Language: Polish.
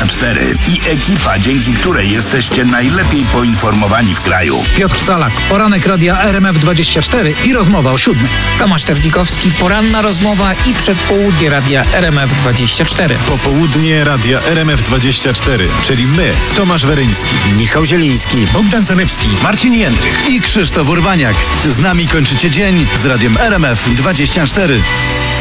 RMF24 i ekipa, dzięki której jesteście najlepiej poinformowani w kraju. Piotr Salak, poranek radia RMF24 i rozmowa o 7. Tomasz Terlikowski, poranna rozmowa i przedpołudnie radia RMF24. Popołudnie radia RMF24, czyli my, Tomasz Weryński, Michał Zieliński, Bogdan Zalewski, Marcin Jędrych. i Krzysztof Urbaniak. Z nami kończycie dzień z radiem RMF24.